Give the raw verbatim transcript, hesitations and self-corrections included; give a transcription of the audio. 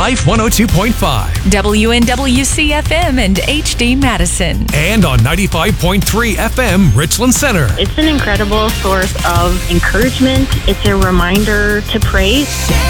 Life one oh two point five. W N W C F M and H D Madison. And on ninety-five point three F M, Richland Center. It's an incredible source of encouragement. It's a reminder to pray.